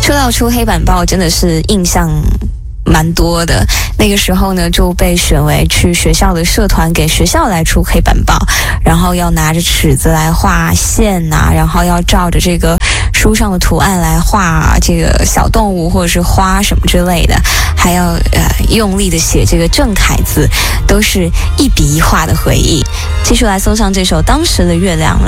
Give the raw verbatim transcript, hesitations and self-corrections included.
说到出黑板报，真的是印象蛮多的。那个时候呢，就被选为去学校的社团，给学校来出黑板报，然后要拿着尺子来画线呐、啊，然后要照着这个书上的图案来画这个小动物或者是花什么之类的，还要呃用力的写这个正楷字，都是一笔一画的回忆。继续来送上这首当时的月亮。